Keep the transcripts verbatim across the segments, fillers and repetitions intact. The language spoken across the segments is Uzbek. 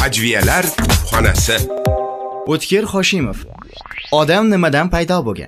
Hajviyalar xonasi. O'tkir Hoshimov. Odam nimadan paydo bo'lgan?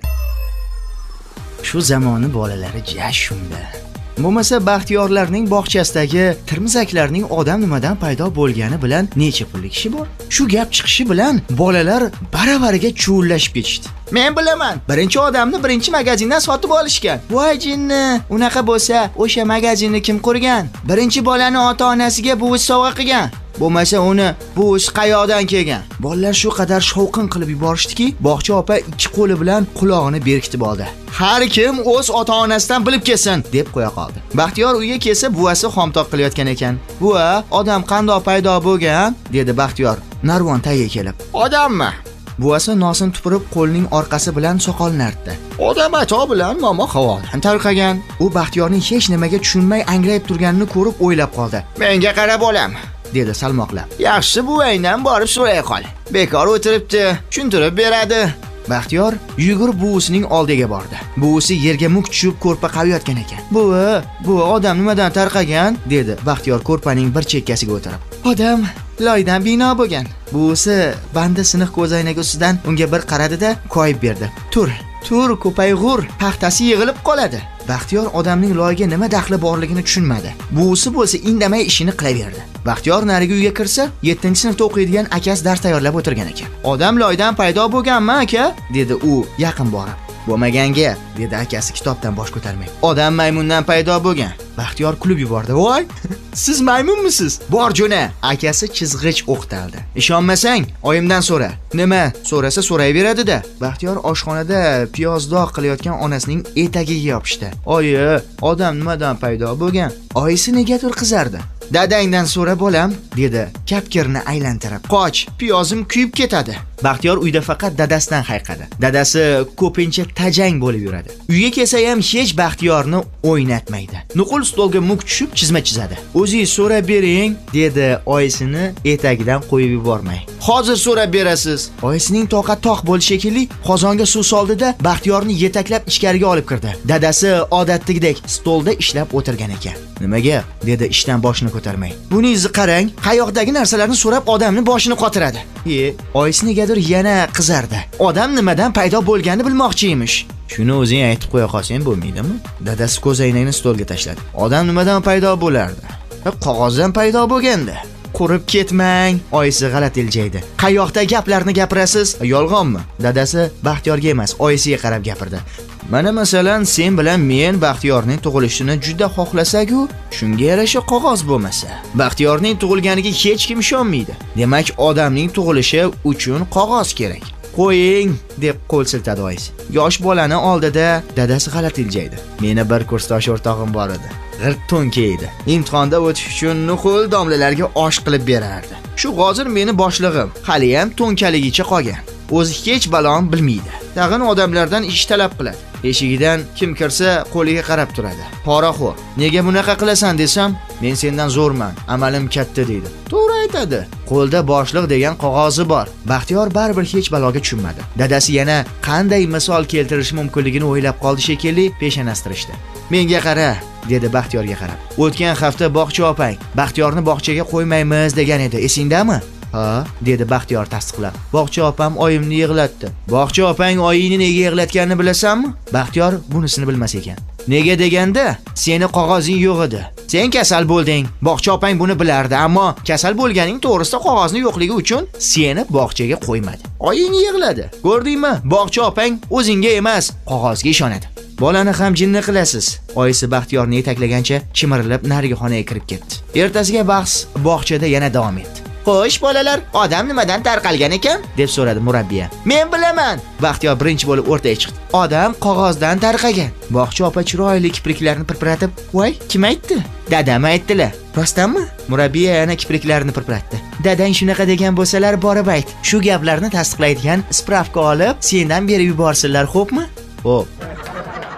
Shu zamoni bolalari jashunda. Bo'lmasa Baxtiyorlarning bog'chasidagi tirmizaklarning odam nimadan paydo bo'lgani bilan necha pullik kishi bor? Shu gap chiqishi bilan bolalar baravariga chuvullashib ketishdi. Men bilaman, birinchi odamni birinchi magazindan sotib olishgan. Voy jinni, unaqa bo'lsa, o'sha magazinni kim qurgan? Birinchi bolani ota-onasiga buvisi sovg'a qilgan. Bo'lmasa uni buvisi qayoqdan kelgan? Bolalar shu qadar shovqin qilib yuborishdiki, bog'cha opa ikki qo'li bilan qulog'ini berkitib oldi. Har kim o'z ota-onasidan bilib kelsin, deb qo'ya qoldi. Baxtiyor uyga kelsa, buvasi xomtoq qilayotgan ekan. "Buva, odam qandoq paydo bo'lgan?" dedi Baxtiyor narvon tagiga kelib. "Odammi?" Buvasi nosin tupurib qo'lining orqasi bilan soqolini artdi. "Odam ato bilan momo havodan tarqagan." U Baxtiyorning hech nimaga tushunmay angrayib turganini ko'rib o'ylab qoldi. "Menga qarab bolam", dedi salmoqlab. "Yaxshi buvangdan borib so'ray qol. Bekor o'tiribdi, tushuntirib beradi." Baxtiyor yugurib buvisining oldiga bordi. Buvisi yerga muk tushib ko'rpa qaviyotgan ekan. "Buvi, bu odam nimadan tarqagan?" dedi Baxtiyor ko'rpaning bir chekkasiga o'tirib. "Odam loydan bino bo'lgan." Buvisi bandi siniq ko'zoynagi ustidan unga bir qaradi-da, koyib berdi. "Tur, tur ko'payg'ur, paxtasi yig'ilib qoladi." Baxtiyor odamning loyga nima daxli borligini tushunmadi. Buvisi bo'lsa indamay ishini qilaverdi. Baxtiyor nariga uyga kirsa, yettinchi sinfda o'qiydigan akasi dars tayyorlab o'tirgan ekan. "Odam loydan paydo bo'lganmi, aka?" dedi u yaqin borib. "Bo'lmaganga", dedi akasi kitobdan bosh ko'tarmay. "Odam maymundan paydo bo'lgan." Baxtiyor kulib yubordi. "Voy, siz maymunmisiz? Bor jo'na." Akasi chizg'ich o'qtaldi. "Ishonmasang, oyimdan so'ra." "Nima? So'rasa so'rayveradi-da." Baxtiyor oshxonada piyozdoq qilayotgan onasining etagiga yopishdi. "Oyi, odam nimadan paydo bo'lgan?" Oyisi negadir qizardi. "Dadangdan so'ra bolam", dedi kapkirni aylantirib. "Qoch, piyozim kuyib ketadi." Baxtiyor uyda faqat dadasidan hayqadi. Dadasi ko'pincha tajang bo'lib yuradi. Uyga kelsa ham hech Baxtiyorni o'ynatmaydi. Nuqul stolga muk tushib chizma chizadi. "O'zingiz so'rab bering", dedi oyisini etagidan qo'yib yubormay. "Hozir so'rab berasiz." Oyisining toqat toq bo'lishi shekilli qozonga suv soldi-da, Baxtiyorni yetaklab ichkariga olib kirdi. Dadasi odatdagidek stolda ishlab o'tirgan ekan. "Nimaga?" dedi ishdan boshini ko'tarmay. "Buningizni qarang, qayoqdagi narsalarni so'rab odamni boshini qotiradi." "E, oyisi negadir yana qizardi. Odam nimadan paydo bo'lganini bilmoqchi emish." "Shuni o'zing aytib qo'ya qolsang bo'lmaydimi?" Dadasi ko'zoynagini stolga tashladi. "Odam nimadan paydo bo'lardi? Qog'ozdan paydo bo'lganda." "Qurib ketmang", oyisi g'alati iljaydi. "Qayoqda gaplarni gapirasiz? Yolg'onmi?" Dadasi Baxtiyorga emas, oyisiga qarab gapirdi. "Mana masalan, sen bilan men Baxtiyorning tug'ilishini juda xohlasak-ku, shunga yarasha qog'oz bo'lmasa, Baxtiyorning tug'ilganiga hech kim ishonmaydi. Demak, odamning tug'ilishi uchun qog'oz kerak." "Qo'ying", deb qo'l siltadi oyisi. Yosh bolani oldida dadasi g'alati iljaydi. "Meni bir kursdosh o'rtog'im bor edi. G'irt to'nka edi. Imtihonda o'tish uchun nuqul domlalarga osh qilib berardi. Shu hozir meni boshlig'im, hali ham to'nkaligicha qolgan. O'zi hech balon bilmaydi. Tag'in odamlardan ish talab qiladi. Eshigidan kim kirsa qo'liga qarab turadi. Poraxo'r. Nega bunaqa qilasan desam, men sendan zo'rman, amalim katta deydi. To'g'ri aytadi. Qo'lda boshliq degan qog'ozi bor. Baxtiyor baribir hech baloga tushunmadi. Dadasi yana qanday misol keltirish mumkinligini o'ylab qoldi shekilli, peshonastirishdi. "Menga qara", dedi Baxtiyorga qarab. "O'tgan hafta bog'cha opang Baxtiyorni bog'chaga qo'ymaymiz degan edi, esingdami?" "Ha", dedi Baxtiyor tasdiqlab. "Bog'cha opam oyimni yig'latdi." "Bog'cha opang oyingni nega yig'latganini bilasanmi?" Baxtiyor bunisini bilmas ekan. "Nega deganda, seni qog'ozing yo'q edi. Sen kasal bo'lding. Bog'cha opang buni bilardi, ammo kasal bo'lganing to'g'risida qog'ozni yo'qligi uchun seni bog'chaga qo'ymadi. Oying yig'ladi. Ko'rdingmi? Bog'cha opang o'zingga emas, qog'ozga ishonadi." "Bolani ham jinni qilasiz." Oyisi Baxtiyorni yetaklagancha chimirilib nariga xonaga kirib ketdi. Ertasiga bahs bog'chada yana davom etdi. "Xo'sh, bolalar, odam nimadan tarqalgan ekan?" deb so'radi murabbiya. "Men bilaman." Baxtiyor birinchi bo'lib o'rtaga chiqdi. "Odam qog'ozdan tarqagan." Bog'cha opa chiroyli kipriklarini pirpiratib, "Voy, kim aytdi?" "Dadam aytdilar." "Rostdanmi?" Murabbiya yana kipriklarini pirpiratdi. "Dadang shunaqa degan bo'lsalar, borib ayt. Shu gaplarni tasdiqlaydigan spravka olib, sendan berib yuborsinlar, xo'pmi?" "Xo'p",